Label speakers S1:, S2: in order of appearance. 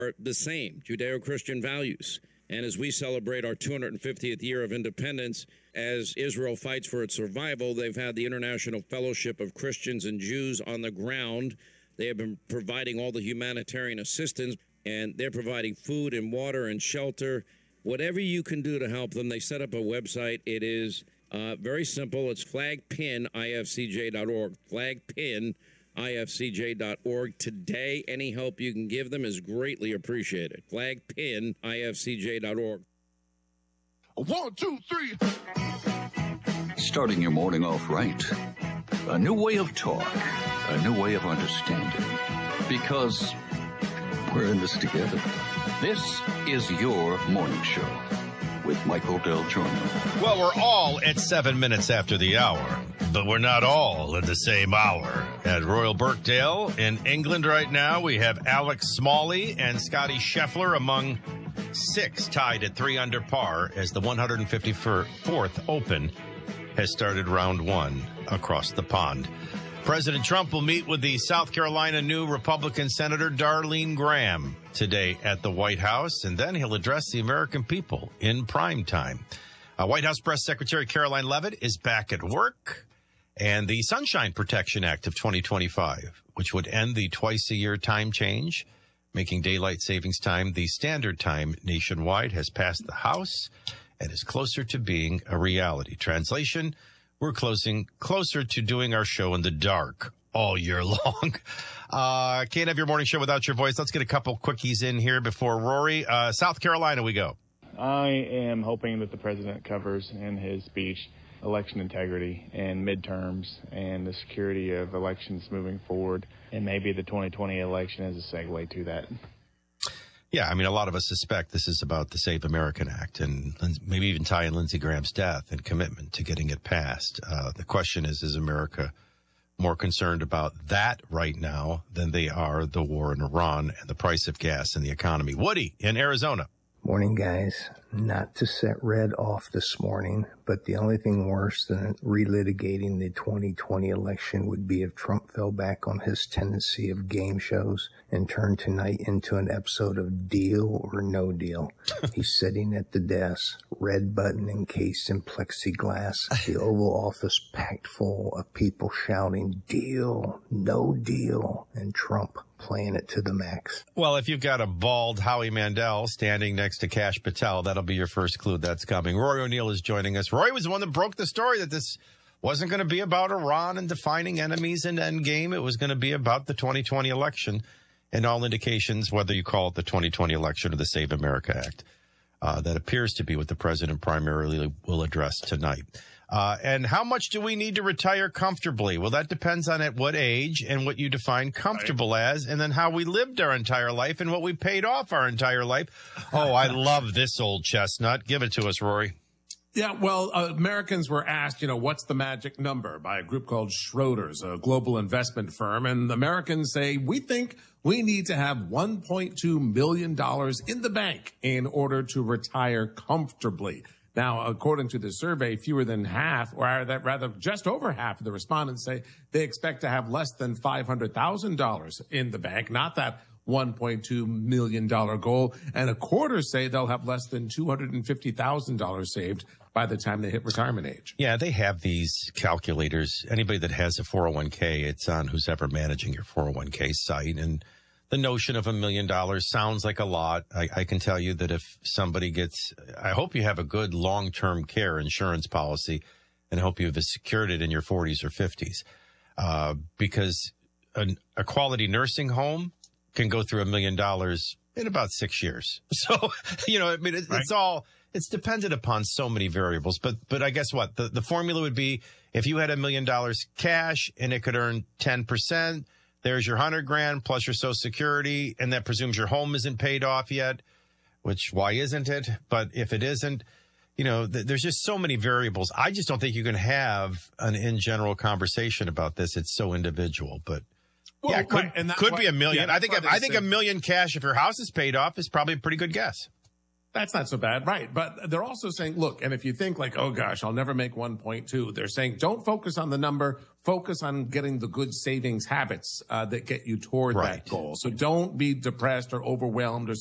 S1: are the same, Judeo-Christian values. And as we celebrate our 250th year of independence, as Israel fights for its survival, they've had the International Fellowship of Christians and Jews on the ground. They have been providing all the humanitarian assistance, and they're providing food and water and shelter. Whatever you can do to help them, they set up a website. It is very simple. It's flagpinifcj.org, flagpinifcj.org. Today, any help you can give them is greatly appreciated. Flagpinifcj.org.
S2: 1, 2, 3.
S3: Starting your morning off right. A new way of talk. A new way of understanding. Because we're in this together. This is your morning show with Michael Del Giorno.
S4: Well, we're all at 7 minutes after the hour, but we're not all at the same hour. At Royal Birkdale in England right now, we have Alex Smalley and Scotty Scheffler among 6 tied at 3 under par as the 154th Open has started round 1 across the pond. President Trump will meet with the South Carolina new Republican Senator Darlene Graham today at the White House, and then he'll address the American people in prime time. White House Press Secretary Caroline Leavitt is back at work, and the Sunshine Protection Act of 2025, which would end the twice-a-year time change, making daylight savings time the standard time nationwide, has passed the House and is closer to being a reality. Translation: we're closer to doing our show in the dark all year long. Can't have your morning show without your voice. Let's get a couple quickies in here before Rory. South Carolina we go.
S5: I am hoping that the president covers in his speech election integrity and midterms and the security of elections moving forward, and maybe the 2020 election as a segue to that.
S4: Yeah, I mean, a lot of us suspect this is about the Save American Act and maybe even tie in Lindsey Graham's death and commitment to getting it passed. The question is America more concerned about that right now than they are the war in Iran and the price of gas and the economy? Woody in Arizona.
S6: Morning, guys. Not to set Red off this morning, but the only thing worse than relitigating the 2020 election would be if Trump fell back on his tendency of game shows and turned tonight into an episode of Deal or No Deal. He's sitting at the desk, red button encased in plexiglass, the Oval Office packed full of people shouting, "Deal, no deal," and Trump playing it to the max.
S4: Well, if you've got a bald Howie Mandel standing next to Kash Patel, that'll be your first clue that's coming. Rory O'Neill is joining us. Rory was the one that broke the story that this wasn't going to be about Iran and defining enemies and endgame. It was going to be about the 2020 election, and all indications, whether you call it the 2020 election or the Save America Act, that appears to be what the president primarily will address tonight. And how much do we need to retire comfortably? Well, that depends on at what age and what you define comfortable as, and then how we lived our entire life and what we paid off our entire life. Oh, I love this old chestnut. Give it to us, Rory.
S7: Yeah, well, Americans were asked, what's the magic number by a group called Schroders, a global investment firm. And Americans say, we think we need to have $1.2 million in the bank in order to retire comfortably. Now, according to the survey, fewer than half, or rather just over half of the respondents say they expect to have less than $500,000 in the bank, not that $1.2 million goal. And a quarter say they'll have less than $250,000 saved by the time they hit retirement age.
S4: Yeah, they have these calculators. Anybody that has a 401k, it's on who's ever managing your 401k site. And the notion of $1 million sounds like a lot. I can tell you that if somebody gets, I hope you have a good long-term care insurance policy, and I hope you have secured it in your 40s or 50s, because a quality nursing home can go through $1 million in about 6 years. So, it's dependent upon so many variables. But I guess what? The formula would be if you had $1 million cash and it could earn 10%, there's your $100,000 plus your Social Security, and that presumes your home isn't paid off yet, which why isn't it? But if it isn't, there's just so many variables. I just don't think you can have an in general conversation about this. It's so individual, but
S7: well,
S4: yeah, could be $1 million. Yeah, I think $1 million cash if your house is paid off is probably a pretty good guess.
S7: That's not so bad, right? But they're also saying, look, and if you think like, oh gosh, I'll never make 1.2, they're saying don't focus on the number, focus on getting the good savings habits that get you toward that goal. So don't be depressed or overwhelmed or